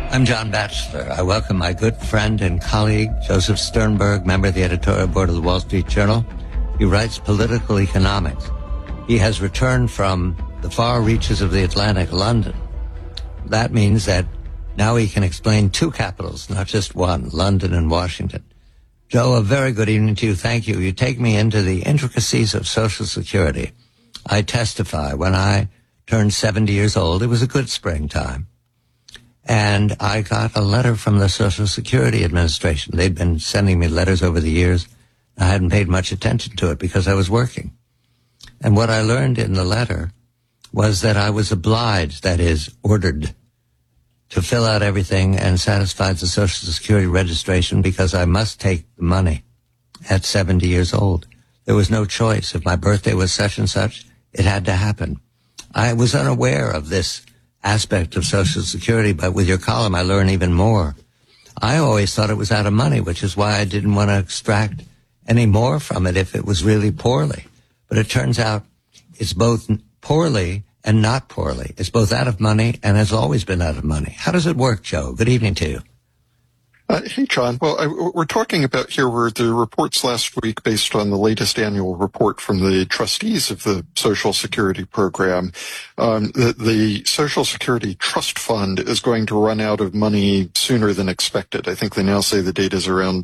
I'm John Batchelor. I welcome my good friend and colleague, Joseph Sternberg, member of the editorial board of the Wall Street Journal. He writes political economics. He has returned from the far reaches of the Atlantic, London. That means that now he can explain two capitals, not just one, London and Washington. Joe, a very good evening to you. Thank you. You take me into the intricacies of Social Security. I testify when I turned 70 years old, it was a good springtime. And I got a letter from the Social Security Administration. They'd been sending me letters over the years. I hadn't paid much attention to it because I was working. And what I learned in the letter was that I was obliged, that is, ordered, to fill out everything and satisfy the Social Security registration because I must take the money at 70 years old. There was no choice. If my birthday was such and such, it had to happen. I was unaware of this aspect of Social Security, but with your column, I learn even more. I always thought it was out of money, which is why I didn't want to extract any more from it if it was really poorly. But it turns out it's both poorly and not poorly. It's both out of money and has always been out of money. How does it work, Joe? Good evening to you. Hey, John. Well, we're talking about here were the reports last week based on the latest annual report from the trustees of the Social Security program. The Social Security Trust Fund is going to run out of money sooner than expected. I think they now say the date is around